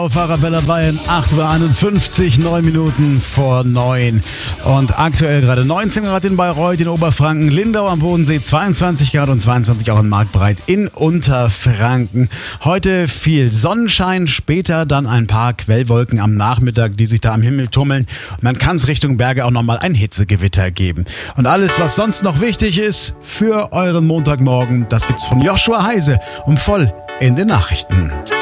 Auf Arabella Bayern, 8:51 Uhr, 9 Minuten vor 9. Und aktuell gerade 19 Grad in Bayreuth in Oberfranken, Lindau am Bodensee 22 Grad und 22 auch in Marktbreit in Unterfranken. Heute viel Sonnenschein, später dann ein paar Quellwolken am Nachmittag, die sich da am Himmel tummeln. Und dann kann es Richtung Berge auch nochmal ein Hitzegewitter geben. Und alles, was sonst noch wichtig ist für euren Montagmorgen, das gibt's von Joshua Heise voll in den Nachrichten.